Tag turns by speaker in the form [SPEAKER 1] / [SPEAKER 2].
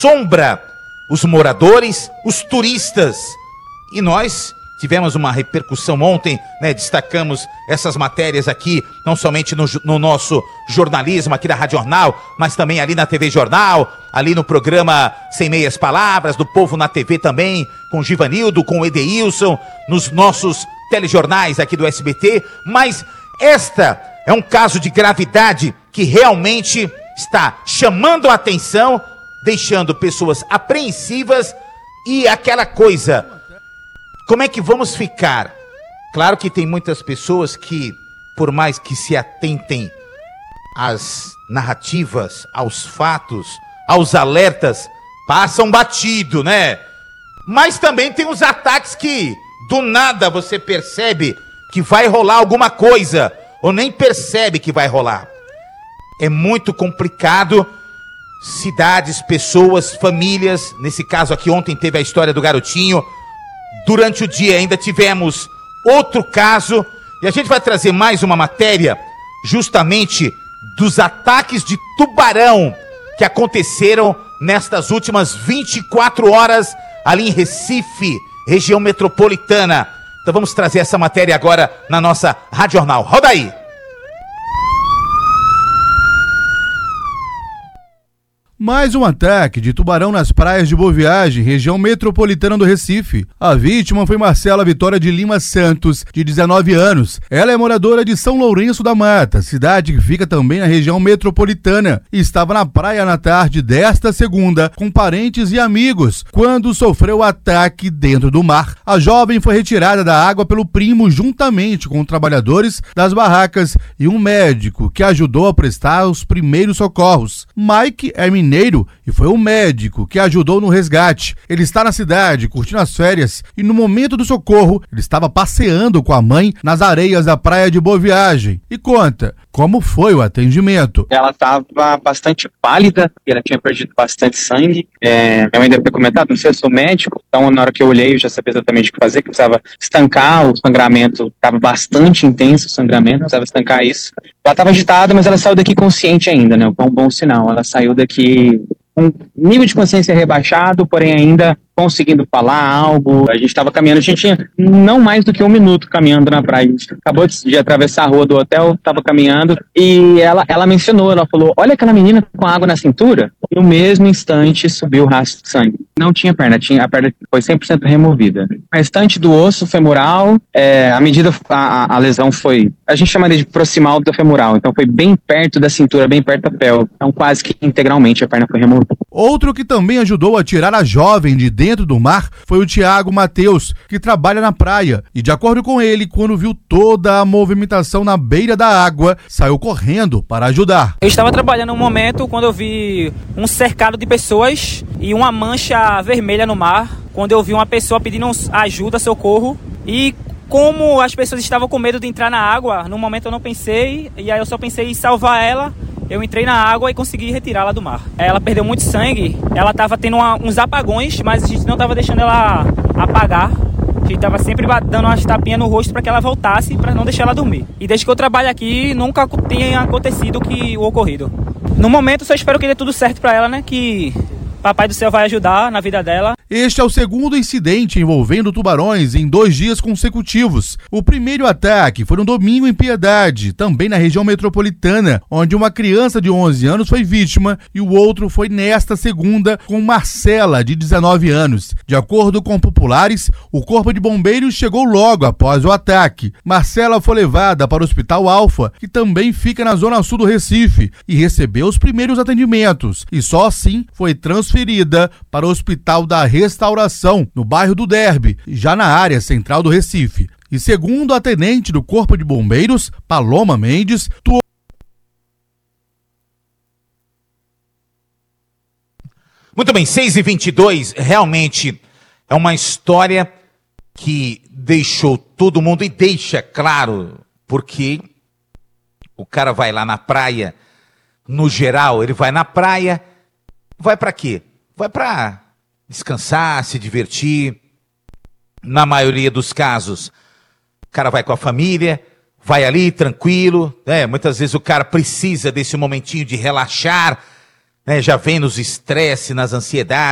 [SPEAKER 1] assombra os moradores, os turistas. E nós tivemos uma repercussão ontem, né? Destacamos essas matérias aqui, não somente no nosso jornalismo aqui da Rádio Jornal, mas também ali na TV Jornal, ali no programa Sem Meias Palavras, do Povo na TV também, com o Givanildo, com o Edeilson, nos nossos telejornais aqui do SBT. Mas esta é um caso de gravidade que realmente está chamando a atenção, deixando pessoas apreensivas e aquela coisa... Como é que vamos ficar? Claro que tem muitas pessoas que, por mais que se atentem às narrativas, aos fatos, aos alertas, passam batido, né? Mas também tem os ataques que, do nada, você percebe que vai rolar alguma coisa, ou nem percebe que vai rolar. É muito complicado. Cidades, pessoas, famílias, nesse caso aqui ontem teve a história do garotinho. Durante o dia ainda tivemos outro caso, e a gente vai trazer mais uma matéria justamente dos ataques de tubarão que aconteceram nestas últimas 24 horas ali em Recife, região metropolitana. Então vamos trazer essa matéria agora na nossa Rádio Jornal. Roda aí!
[SPEAKER 2] Mais um ataque de tubarão nas praias de Boa Viagem, região metropolitana do Recife. A vítima foi Marcela Vitória de Lima Santos, de 19 anos. Ela é moradora de São Lourenço da Mata, cidade que fica também na região metropolitana, e estava na praia na tarde desta segunda, com parentes e amigos, quando sofreu o ataque dentro do mar. A jovem foi retirada da água pelo primo, juntamente com trabalhadores das barracas e um médico que ajudou a prestar os primeiros socorros. Mike é mineiro e foi o médico que ajudou no resgate. Ele está na cidade curtindo as férias e no momento do socorro ele estava passeando com a mãe nas areias da praia de Boa Viagem. E conta como foi o atendimento.
[SPEAKER 3] Ela estava bastante pálida, ela tinha perdido bastante sangue. Minha mãe deve ter comentado, não sei, eu sou médico, então na hora que eu olhei eu já sabia exatamente o que fazer, que precisava estancar o sangramento, estava bastante intenso o sangramento, precisava estancar isso. Ela estava agitada, mas ela saiu daqui consciente ainda, né? É um bom sinal. Ela saiu daqui com nível de consciência rebaixado, porém ainda conseguindo falar algo. A gente estava caminhando, a gente tinha não mais do que 1 minuto caminhando na praia. A gente acabou de atravessar a rua do hotel, estava caminhando, e ela mencionou, ela falou, olha aquela menina com água na cintura. E no mesmo instante subiu o rastro de sangue. Não tinha perna, a perna foi 100% removida. O restante do osso femoral, a lesão foi, a gente chama de proximal do femoral, então foi bem perto da cintura, bem perto da pele. Então quase que integralmente a perna foi removida.
[SPEAKER 2] Outro que também ajudou a tirar a jovem de dentro do mar foi o Thiago Mateus, que trabalha na praia, e de acordo com ele, quando viu toda a movimentação na beira da água, saiu correndo para ajudar.
[SPEAKER 4] Eu estava trabalhando um momento quando eu vi um cercado de pessoas e uma mancha vermelha no mar, quando eu vi uma pessoa pedindo ajuda, socorro, e como as pessoas estavam com medo de entrar na água, no momento eu não pensei, e aí eu só pensei em salvar ela. Eu entrei na água e consegui retirá-la do mar. Ela perdeu muito sangue, ela estava tendo uns apagões, mas a gente não estava deixando ela apagar. A gente estava sempre dando umas tapinhas no rosto para que ela voltasse, para não deixar ela dormir. E desde que eu trabalho aqui, nunca tenha acontecido o ocorrido. No momento, só espero que dê tudo certo para ela, né? Que Papai do Céu vai ajudar na vida dela.
[SPEAKER 2] Este é o segundo incidente envolvendo tubarões em 2 dias consecutivos. O primeiro ataque foi no domingo em Piedade, também na região metropolitana, onde uma criança de 11 anos foi vítima, e o outro foi nesta segunda com Marcela, de 19 anos. De acordo com populares, o Corpo de Bombeiros chegou logo após o ataque. Marcela foi levada para o Hospital Alfa, que também fica na zona sul do Recife, e recebeu os primeiros atendimentos, e só assim foi transferida para o Hospital da Restauração, no bairro do Derby, já na área central do Recife. E segundo a tenente do Corpo de Bombeiros, Paloma Mendes,
[SPEAKER 1] Muito bem, 6h22, realmente é uma história que deixou todo mundo, e deixa claro, porque o cara vai lá na praia, no geral, ele vai na praia, vai para quê? Vai para descansar, se divertir. Na maioria dos casos, o cara vai com a família, vai ali tranquilo, né? Muitas vezes o cara precisa desse momentinho de relaxar, né, já vem nos estresse, nas ansiedades.